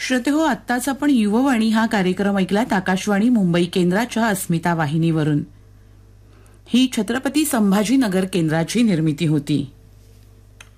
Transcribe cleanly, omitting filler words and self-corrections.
श्रोतेहो, आत्ताच आपण युववाणी हा कार्यक्रम ऐकलात आकाशवाणी मुंबई केंद्राच्या अस्मिता वाहिनीवरून. ही छत्रपती संभाजीनगर केंद्राची निर्मिती होती.